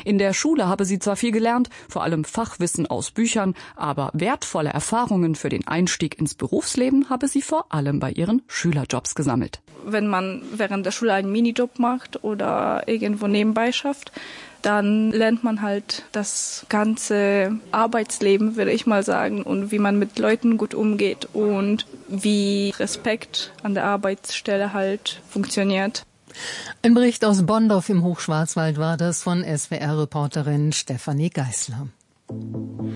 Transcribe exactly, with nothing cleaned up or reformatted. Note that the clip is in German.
In der Schule habe sie zwar viel gelernt, vor allem Fachwissen aus Büchern, aber wertvolle Erfahrungen für den Einstieg ins Berufsleben habe sie vor allem bei ihren Schülerjobs gesammelt. Wenn man während der Schule einen Minijob macht oder irgendwo nebenbei schafft, dann lernt man halt das ganze Arbeitsleben, würde ich mal sagen, und wie man mit Leuten gut umgeht und wie Respekt an der Arbeitsstelle halt funktioniert. Ein Bericht aus Bonndorf im Hochschwarzwald war das von S W R-Reporterin Stefanie Geißler.